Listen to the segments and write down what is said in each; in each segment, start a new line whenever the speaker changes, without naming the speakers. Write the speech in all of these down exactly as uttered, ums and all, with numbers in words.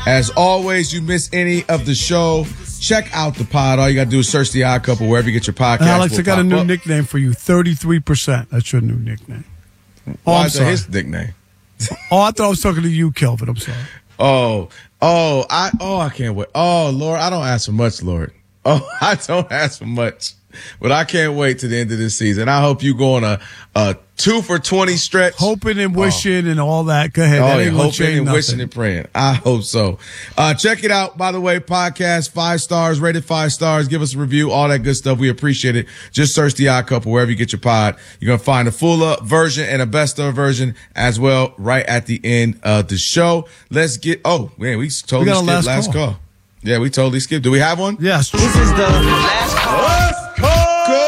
As always, you miss any of the show, check out the pod. All you got to do is search The Odd Couple wherever you get your podcast.
Alex, I got a new
up.
nickname for you, thirty-three percent. That's your new nickname. Oh,
Why
I'm
is that
sorry.
his nickname?
Oh, I thought I was talking to you, Kelvin. I'm sorry.
Oh, oh, I, oh, I can't wait. Oh, Lord, I don't ask for much, Lord. Oh, I don't ask for much, but I can't wait to the end of this season. I hope you go on a, a two for twenty stretch.
Hoping and wishing oh. and all that. Go ahead.
Oh,
that
yeah,
ain't
hoping and
nothing.
wishing and praying. I hope so. Uh, check it out. By the way, podcast, five stars, rated five stars. Give us a review, all that good stuff. We appreciate it. Just search The Odd Couple wherever you get your pod. You're going to find a full up version and a best of version as well right at the end of the show. Let's get, oh, man, we totally
we got a
skipped
last,
last
call.
call. Yeah, we totally skipped. Do we have one?
Yes.
This is the last call.
Last call. Go.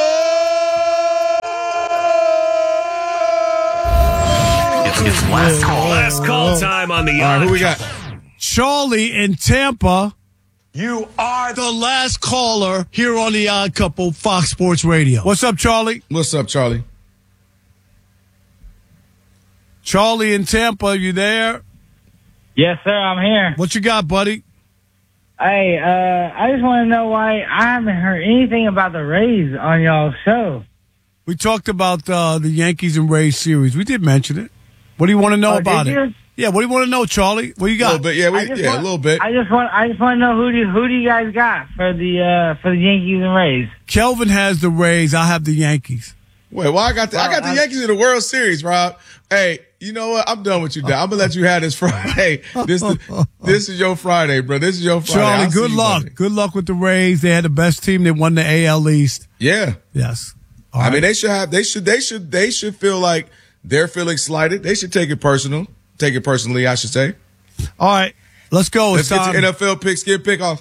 It's, it's last call. Last call time on the
All right,
Odd
who we got?
Charlie in Tampa.
You are the last caller here on The Odd Couple, Fox Sports Radio.
What's up, Charlie?
What's up, Charlie?
Charlie in Tampa, you there?
Yes, sir, I'm here.
What you got, buddy?
Hey, uh, I just want to know why I haven't heard anything about the Rays on y'all's show.
We talked about uh, the Yankees and Rays series. We did mention it. What do you want to know
Oh,
about
did
it?
you?
Yeah, what do you want to know, Charlie? What you
A
got?
little bit. Yeah, we,
I just
yeah,
want-
a little bit.
I just want, I just want to know who do who do you guys got for the uh, for the Yankees and Rays?
Kelvin has the Rays. I have the Yankees.
Wait, well, I got the, I got the
I-
Yankees in the World Series, Rob. Hey, you know what? I'm done with you, Dad. I'm gonna let you have this Friday. This, this is your Friday, bro. This is your Friday.
Charlie,
I'll see
good
you
luck.
Monday.
Good luck with the Rays. They had the best team. They won the A L East.
Yeah,
Yes. All
I
right.
mean, they should have. They should. They should. They should feel like they're feeling slighted. They should take it personal. Take it personally, I should say.
All right. Let's go.
Let's
It's
get
time.
to N F L picks. Get pick off.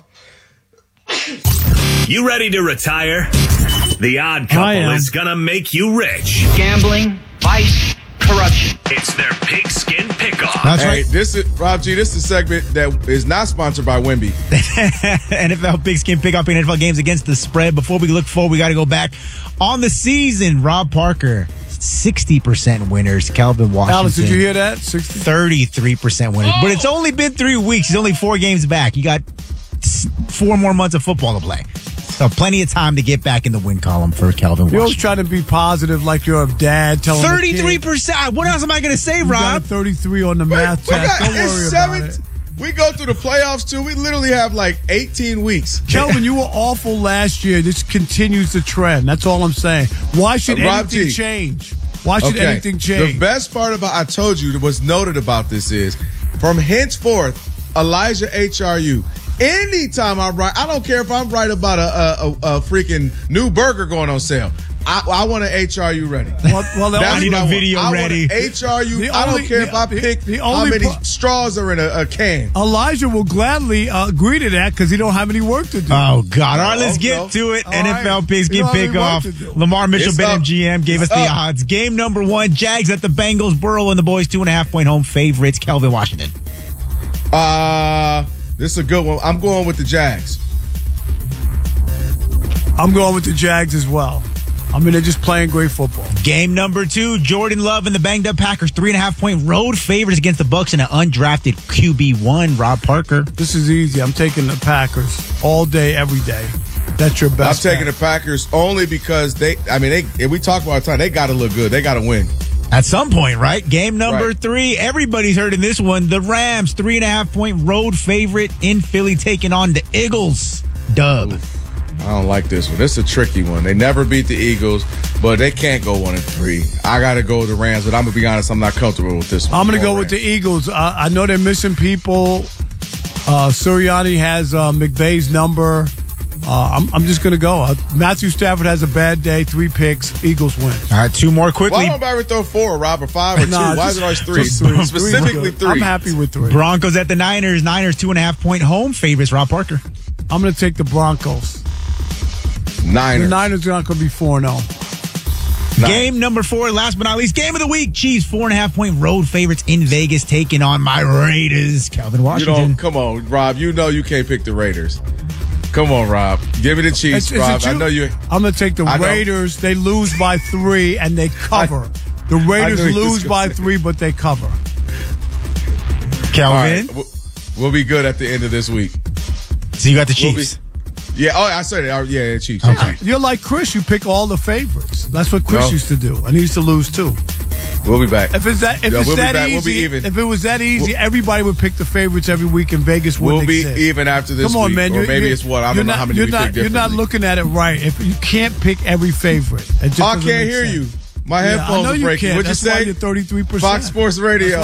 You ready to retire? The Odd
I
Couple
am.
is gonna make you rich.
Gambling, vice, corruption.
It's their pigskin pick-off.
That's
Hey,
right.
this is Rob G. This is a segment that is not sponsored by Wemby.
N F L Pigskin Pick-Off N F L games against the spread. Before we look forward, we got to go back on the season. Rob Parker, sixty percent winners. Calvin Washington,
Alex, did you hear that? sixty
thirty-three percent winners. But it's only been three weeks. He's only four games back. You got s- four more months of football to play. So plenty of time to get back in the win column for Calvin
You're always
Washington.
trying to be positive like you're a dad telling the kid,
thirty-three percent. What else am I going to say,
You got a
Rob?
thirty-three on the math
we
test.
got-
Don't
it's
worry
seven-
about it.
We go through the playoffs too. We literally have like eighteen weeks.
Kelvin, you were awful last year. This continues the trend. That's all I'm saying. Why should
Uh, Rob
anything
G.
change? Why should
Okay.
anything change?
The best part about I told you what's noted about this is from henceforth, Elijah H R U. Anytime I'm right, I don't care if I'm right about a a, a, a freaking new burger going on sale. I, I want an H R U ready.
Well, well, the
That's
only-
need
what
a
I want.
video
I want
ready.
an H R U.
The
I don't
only-
care
the-
if I
the-
pick
the
how
only
many
pro-
straws are in a, a can.
Elijah will gladly uh, agree to that because he don't have any work to do.
Oh, God. All right, let's
No,
get
no.
to it.
All
N F L
right.
Pigskin
You don't have any
Pick-Off.
work to do.
Lamar Mitchell,
It's
Ben
up.
M G M, gave us
It's
the
up.
odds. Game number one, Jags at the Bengals. Burrow and the boys, two and a half point home favorites. Calvin Washington.
Uh, this is a good one. I'm going with the Jags.
I'm going with the Jags as well. I mean, they're just playing great football.
Game number two, Jordan Love and the banged up Packers, three and a half point road favorites against the Bucks and an undrafted Q B one, Rob Parker.
This is easy. I'm taking the Packers all day, every day. That's your
I'm
best.
taking
bet.
the Packers only because they. I mean, they. If we talk about our time, they got to look good. They got to win.
At some point, right? Game number
Right.
three, everybody's heard in this one. The Rams, three and a half point road favorite in Philly, taking on the Eagles. Dub.
I don't like this one. This is a tricky one. They never beat the Eagles, but they can't go one and three. I got to go with the Rams, but I'm gonna be honest, I'm not comfortable with this one.
I'm going to go
Rams.
with the Eagles. Uh, I know they're missing people. Uh, Sirianni has uh, McVay's number. Uh, I'm, I'm just going to go. Uh, Matthew Stafford has a bad day. Three picks. Eagles win.
All right, two more quickly.
Why don't I ever throw four, Rob, or five, or
Nah,
two? Why
just-
is it always three?
just three.
Specifically
Three's good.
three.
I'm happy with three.
Broncos at the Niners. Niners, two and a half point home favorites. Rob Parker.
I'm going to take the Broncos. The
Niners.
Niners are not going to be four and oh.
Nine.
Game number four, last but not least, game of the week. Chiefs, four and a half point road favorites in Vegas, taking on my Raiders. Calvin
You
Washington.
don't. Come on, Rob. You know you can't pick the Raiders. Come on, Rob. Give me the Chiefs,
Is- is
Rob.
it
I
you?
know you.
I'm going to take the
I know.
Raiders. They lose by three and they cover. The Raiders
knew he was
lose
gonna
by
say-
three, but they cover.
All
Calvin.
right. We'll be good at the end of this week.
So you got the
We'll
Chiefs.
be- yeah. Oh, I said it. Oh, yeah, yeah, Chiefs.
Yeah, you're like Chris. You pick all the favorites. That's what Chris
No.
used to do, and he used to lose too.
We'll be back.
If it's that, if
Yo,
it's
we'll be
that
back.
easy,
We'll be even.
if it was that easy,
We'll-
everybody would pick the favorites every week, and Vegas wouldn't
We'll be
exist.
even after this
Come on,
week.
man.
Or
You're-
maybe
you're-
it's what? I
you're
don't know
not-
how many
you're
we
not,
pick
You're not
differently.
looking at it right. If you can't pick every favorite, it just
Oh, I
doesn't
can't
make
hear
sense.
you. My
Yeah, I
headphones
know
are
you
breaking.
can't.
What'd you
That's why
say?
you're thirty-three percent.
Fox Sports Radio.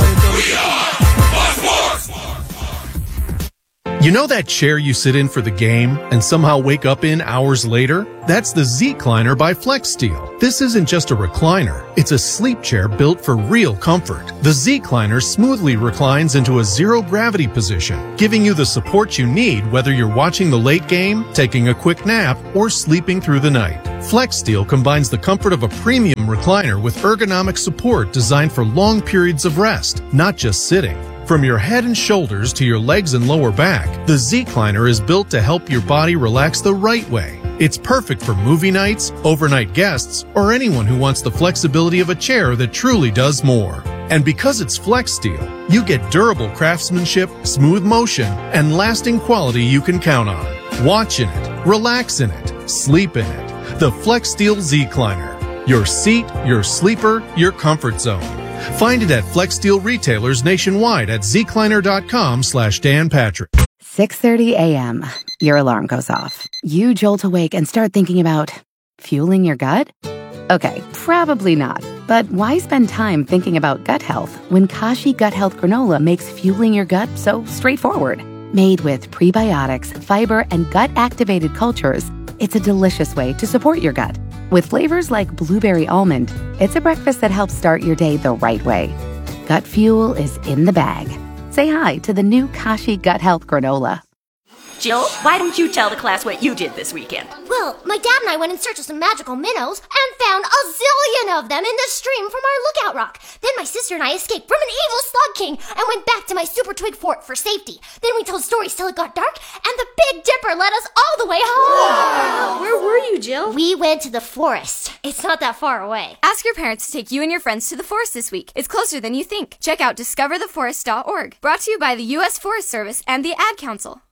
You know that chair you sit in for the game and somehow wake up in hours later? That's the Z-Cliner by FlexSteel. This isn't just a recliner. It's a sleep chair built for real comfort. The Z-Cliner smoothly reclines into a zero-gravity position, giving you the support you need whether you're watching the late game, taking a quick nap, or sleeping through the night. FlexSteel combines the comfort of a premium recliner with ergonomic support designed for long periods of rest, not just sitting. From your head and shoulders to your legs and lower back, the Z-Cliner is built to help your body relax the right way. It's perfect for movie nights, overnight guests, or anyone who wants the flexibility of a chair that truly does more. And because it's FlexSteel, you get durable craftsmanship, smooth motion, and lasting quality you can count on. Watch in it, relax in it, sleep in it. The FlexSteel Z-Cliner. Your seat, your sleeper, your comfort zone. Find it at FlexSteel retailers nationwide at zcliner.com slash Dan Patrick.
six thirty a.m. Your alarm goes off. You jolt awake and start thinking about fueling your gut? Okay, probably not. But why spend time thinking about gut health when Kashi Gut Health Granola makes fueling your gut so straightforward? Made with prebiotics, fiber, and gut-activated cultures, it's a delicious way to support your gut. With flavors like blueberry almond, it's a breakfast that helps start your day the right way. Gut fuel is in the bag. Say hi to the new Kashi Gut Health Granola.
Jill, why don't you tell the class what you did this weekend?
Well, my dad and I went in search of some magical minnows and found a zillion of them in the stream from our lookout rock. Then my sister and I escaped from an evil slug king and went back to my super twig fort for safety. Then we told stories till it got dark, and the Big Dipper led us all the way home.
Wow. Where were you, Jill?
We went to the forest. It's not that far away.
Ask your parents to take you and your friends to the forest this week. It's closer than you think. Check out discover the forest dot org. Brought to you by the U S Forest Service and the Ad Council.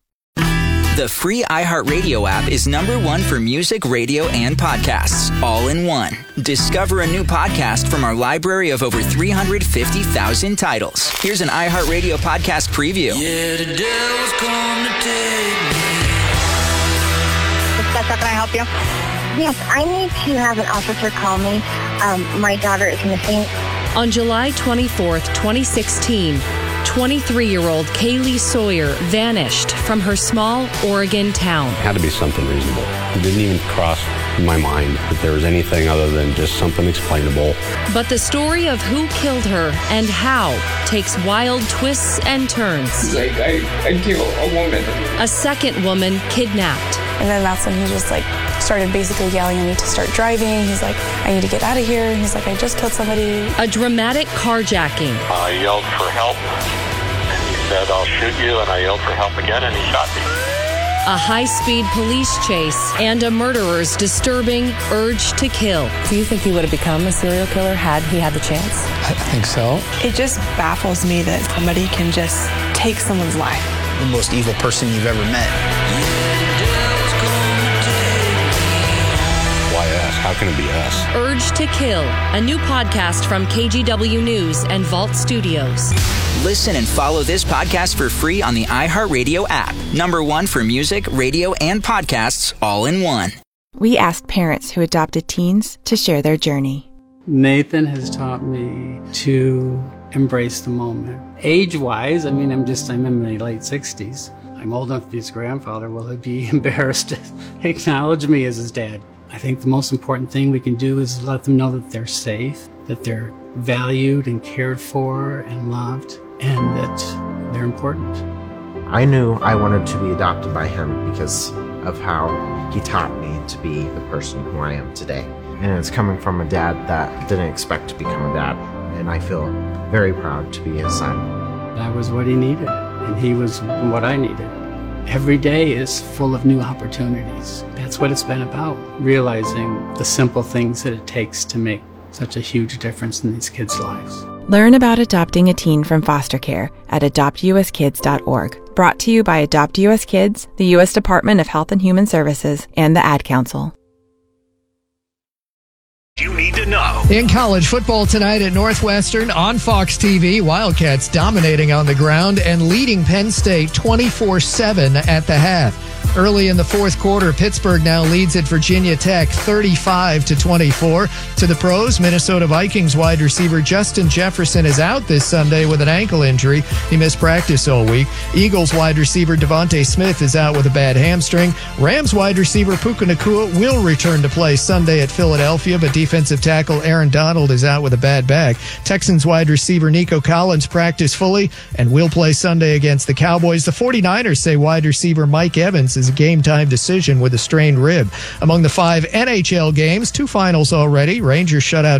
The free iHeartRadio app is number one for music, radio, and podcasts, all in one. Discover a new podcast from our library of over three hundred fifty thousand titles. Here's an iHeartRadio podcast preview.
Yeah, the devil's come to take me.
How can I help you? Yes, I need to have an officer call me. Um, my daughter is missing.
On July twenty-fourth, twenty sixteen, twenty-three-year-old Kaylee Sawyer vanished from her small Oregon town.
It had to be something reasonable. It didn't even cross my mind that there was anything other than just something explainable.
But the story of who killed her and how takes wild twists and turns.
Like, I, I killed a woman.
A second woman kidnapped.
And then that's when he just like started basically yelling at me to start driving. He's like, I need to get out of here. He's like, I just killed somebody.
A dramatic carjacking.
I yelled for help, and he said, I'll shoot you, and I yelled for help again, and he shot me.
A high-speed police chase and a murderer's disturbing urge to kill.
Do you think he would have become a serial killer had he had the chance?
I think so.
It just baffles me that somebody can just take someone's life.
The most evil person you've ever met.
How can it be us?
Urge to Kill, a new podcast from K G W News and Vault Studios.
Listen and follow this podcast for free on the iHeartRadio app. Number one for music, radio, and podcasts, all in one.
We asked parents who adopted teens to share their journey.
Nathan has taught me to embrace the moment. Age-wise, I mean, I'm just, I'm in my late sixties. I'm old enough to be his grandfather. Will he be embarrassed to acknowledge me as his dad? I think the most important thing we can do is let them know that they're safe, that they're valued and cared for and loved, and that they're important.
I knew I wanted to be adopted by him because of how he taught me to be the person who I am today. And it's coming from a dad that didn't expect to become a dad, and I feel very proud to be his son.
I was what he needed, and he was what I needed. Every day is full of new opportunities. That's what it's been about, realizing the simple things that it takes to make such a huge difference in these kids' lives.
Learn about adopting a teen from foster care at adopt u s kids dot org. Brought to you by Adopt U S Kids, the U S Department of Health and Human Services, and the Ad Council.
You need to know.
In college football tonight at Northwestern on Fox T V, Wildcats dominating on the ground and leading Penn State twenty-four seven at the half. Early in the fourth quarter, Pittsburgh now leads at Virginia Tech thirty-five to twenty-four. To the pros, Minnesota Vikings wide receiver Justin Jefferson is out this Sunday with an ankle injury. He missed practice all week. Eagles wide receiver Devontae Smith is out with a bad hamstring. Rams wide receiver Puka Nacua will return to play Sunday at Philadelphia, but defensive tackle Aaron Donald is out with a bad back. Texans wide receiver Nico Collins practiced fully and will play Sunday against the Cowboys. The 49ers say wide receiver Mike Evans is a game-time decision with a strained rib. Among the five N H L games, two finals already. Rangers shut out